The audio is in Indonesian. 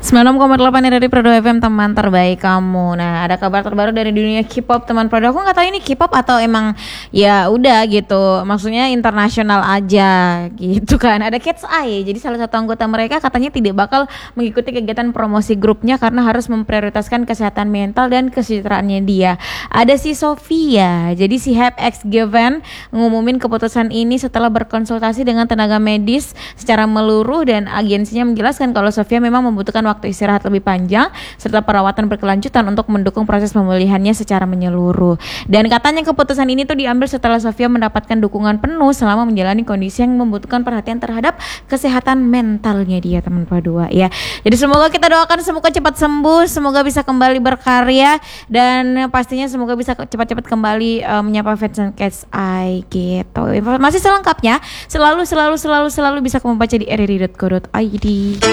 96,8 dari Prodo FM, teman terbaik kamu. Nah, ada kabar terbaru dari dunia K-pop teman Prodo. Aku nggak tahu ini K-pop atau emang ya udah gitu. Maksudnya internasional aja gitu kan. Ada Cat's Eye. Jadi salah satu anggota mereka katanya tidak bakal mengikuti kegiatan promosi grupnya karena harus memprioritaskan kesehatan mental dan kesejahteraannya dia. Ada si Sofia. Jadi si Hype X Given ngumumin keputusan ini setelah berkonsultasi dengan tenaga medis secara meluruh, dan agensinya menjelaskan kalau Sofia memang membutuhkan waktu istirahat lebih panjang serta perawatan berkelanjutan untuk mendukung proses pemulihannya secara menyeluruh. Dan katanya keputusan ini tuh diambil setelah Sofia mendapatkan dukungan penuh selama menjalani kondisi yang membutuhkan perhatian terhadap kesehatan mentalnya dia, teman Padua ya. Jadi semoga kita doakan semoga cepat sembuh, semoga bisa kembali berkarya, dan pastinya semoga bisa cepat-cepat kembali menyapa fans dan Cat's Eye gitu. Informasi selengkapnya selalu bisa kamu baca di rri.co.id.